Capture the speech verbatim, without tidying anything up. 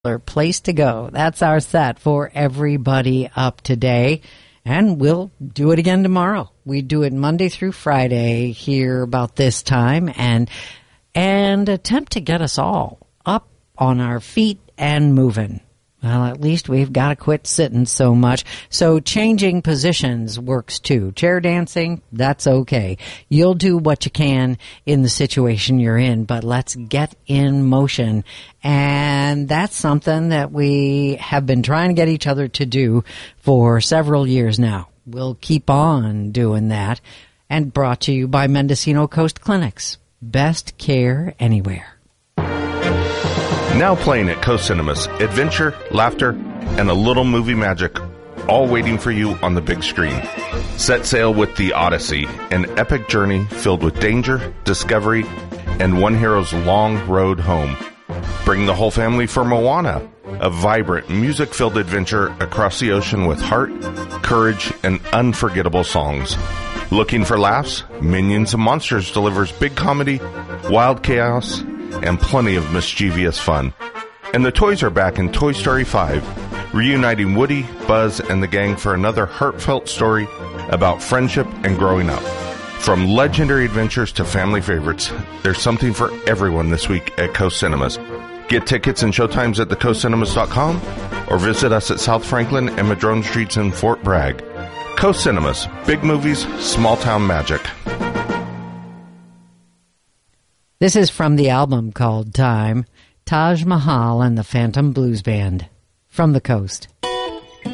place to go. That's our set for everybody up today. And we'll do it again tomorrow. We do it Monday through Friday here about this time and and attempt to get us all up on our feet and moving. Well, at least we've got to quit sitting so much. So changing positions works too. Chair dancing, that's okay. You'll do what you can in the situation you're in, but let's get in motion. And that's something that we have been trying to get each other to do for several years now. We'll keep on doing that. And brought to you by Mendocino Coast Clinics. Best care anywhere. Now playing at Coast Cinemas, adventure, laughter, and a little movie magic, all waiting for you on the big screen. Set sail with The Odyssey, an epic journey filled with danger, discovery, and one hero's long road home. Bring the whole family for Moana, a vibrant, music-filled adventure across the ocean with heart, courage, and unforgettable songs. Looking for laughs? Minions and Monsters delivers big comedy, wild chaos, and plenty of mischievous fun. And the toys are back in Toy Story five, reuniting Woody, Buzz, and the gang for another heartfelt story about friendship and growing up. From legendary adventures to family favorites, there's something for everyone this week at Coast Cinemas. Get tickets and showtimes at the coast cinemas dot com or visit us at South Franklin and Madrone Streets in Fort Bragg. Coast Cinemas, big movies, small town magic. This is from the album called Time, Taj Mahal and the Phantom Blues Band, from the Coast.